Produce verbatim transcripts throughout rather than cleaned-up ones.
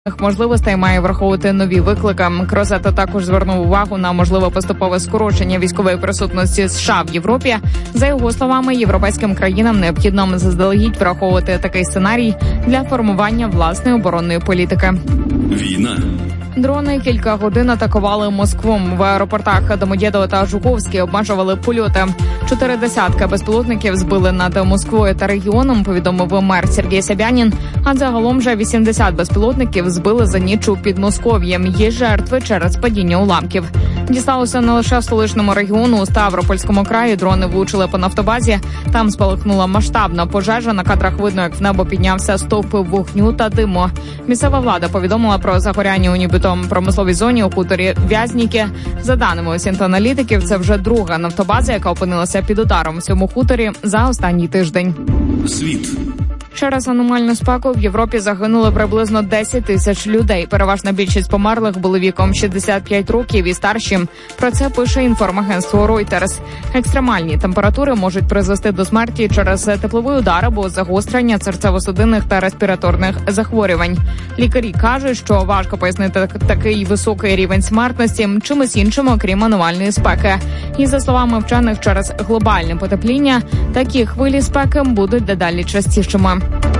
можливостей має враховувати нові виклики. Крозето також звернув увагу на можливе поступове скорочення військової присутності США в Європі. За його словами, європейським країнам необхідно заздалегідь враховувати такий сценарій для формування власної оборонної політики. Війна. Дрони кілька годин атакували Москву. В аеропортах Домодєдово та Жуковський обмежували польоти. Чотири десятки безпілотників збили над Москвою та регіоном, повідомив мер Сергій Собянін. А загалом вже вісімдесят безпілотників збили за ніч у Підмосков'ї. Є жертви через падіння уламків. Дісталося не лише в столичному регіону. У Ставропольському краї дрони влучили по нафтобазі. Там спалахнула масштабна пожежа. На кадрах видно, як в небо піднявся стовп вогню та диму. Місцева влада повідомила про загоряння у нібито промисловій зоні у хуторі В'язніки. За даними сінтоаналітиків, це вже друга нафтобаза, яка опинилася під ударом в цьому хуторі за останній тиждень. Світ. Через аномальну спеку в Європі загинули приблизно десять тисяч людей. Переважна більшість померлих були віком шістдесят п'ять років і старші. Про це пише інформагентство Reuters. Екстремальні температури можуть призвести до смерті через тепловий удар або загострення серцево-судинних та респіраторних захворювань. Лікарі кажуть, що важко пояснити такий високий рівень смертності чимось іншим, окрім аномальної спеки. І за словами вчених, через глобальне потепління такі хвилі спеки будуть дедалі частішими.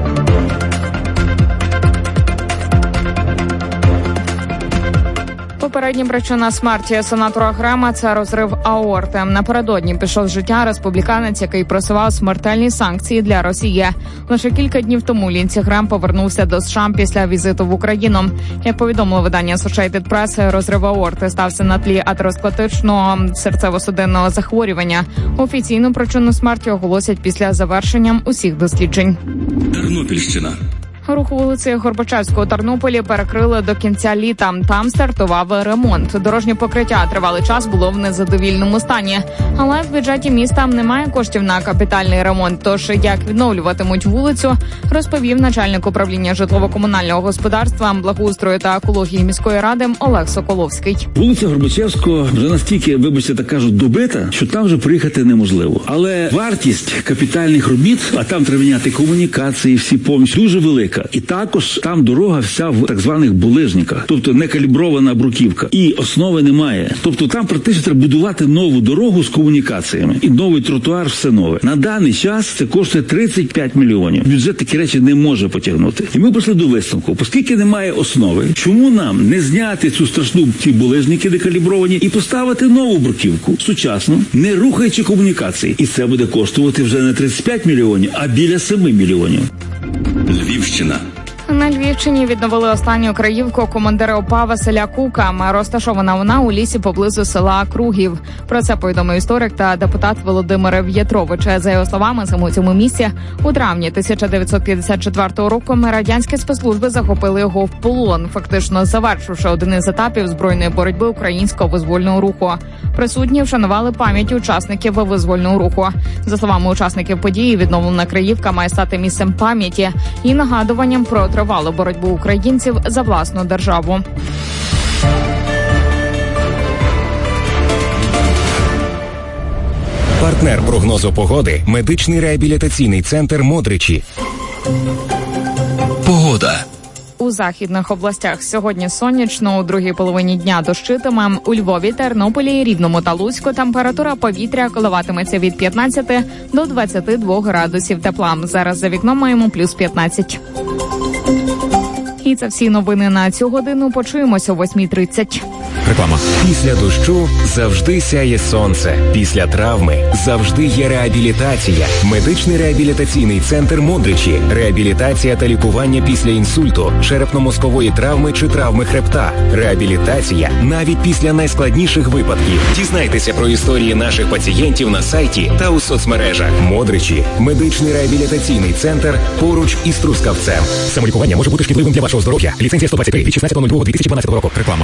Попередня причина смерті сенатора Грема – це розрив аорти. Напередодні пішов з життя республіканець, який просував смертельні санкції для Росії. Лише кілька днів тому Лінсі Грем повернувся до США після візиту в Україну. Як повідомило видання Associated Press, розрив аорти стався на тлі атеросклеротичного серцево-судинного захворювання. Офіційну причину смерті оголосять після завершення усіх досліджень. Тернопільщина. Рух вулиці Горбачевського у Тернополі перекрили до кінця літа. Там стартував ремонт. Дорожнє покриття тривалий час було в незадовільному стані. Але в бюджеті міста немає коштів на капітальний ремонт. Тож, як відновлюватимуть вулицю, розповів начальник управління житлово-комунального господарства, благоустрою та екології міської ради Олег Соколовський. Вулиця Горбачевського вже настільки, вибачте, так кажуть, добита, що там вже приїхати неможливо. Але вартість капітальних робіт, а там треба міняти комунікації, всі повністю, дуже велика. І також там дорога вся в так званих булижниках, тобто не калібрована бруківка. І основи немає. Тобто там практично треба будувати нову дорогу з комунікаціями. І новий тротуар, все нове. На даний час це коштує тридцять п'ять мільйонів. Бюджет такі речі не може потягнути. І ми прийшли до висновку. Оскільки немає основи, чому нам не зняти цю страшну, ці булижники декалібровані, і поставити нову бруківку, сучасну, не рухаючи комунікації. І це буде коштувати вже не тридцять п'ять мільйонів, а біля семи мільйонів. Львівщина. На Львівщині відновили останню краївку командира ОПА Василя Кука. Розташована вона у лісі поблизу села Кругів. Про це повідомив історик та депутат Володимир В'ятрович. За його словами, саме у цьому місці у травні тисяча дев'ятсот п'ятдесят четвертого року радянські спецслужби захопили його в полон, фактично завершивши один із етапів збройної боротьби українського визвольного руху. Присутні вшанували пам'ять учасників визвольного руху. За словами учасників події, відновлена краївка має стати місцем пам'яті і нагадуванням про тривалу боротьбу українців за власну державу. Партнер прогнозу погоди – медичний реабілітаційний центр «Модричі». Погода. У західних областях сьогодні сонячно, у другій половині дня дощитиме. У Львові, Тернополі, Рівному та Луцьку температура повітря коливатиметься від п'ятнадцяти до двадцяти двох градусів тепла. Зараз за вікном маємо плюс п'ятнадцять. І це всі новини на цю годину. Почуємося о восьмій тридцять. Реклама. Після дощу завжди сяє сонце. Після травми завжди є реабілітація. Медичний реабілітаційний центр «Модричі». Реабілітація та лікування після інсульту, черепно-мозкової травми чи травми хребта. Реабілітація навіть після найскладніших випадків. Дізнайтеся про історії наших пацієнтів на сайті та у соцмережах. «Модричі» – медичний реабілітаційний центр поруч із Трускавцем. Самолікування може бути шкідливим для вашого здоров'я. Ліцензія сто двадцять три від шістнадцятого лютого дві тисячі дванадцятого року. Реклама.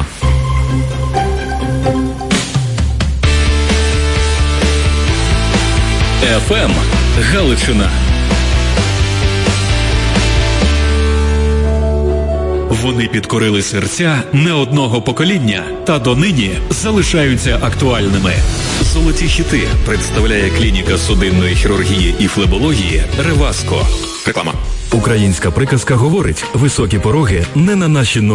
еф ем Галичина. Вони підкорили серця не одного покоління та донині залишаються актуальними. Золоті хіти представляє клініка судинної хірургії і флебології «Реваско». Реклама. Українська приказка говорить: високі пороги не на наші ноги.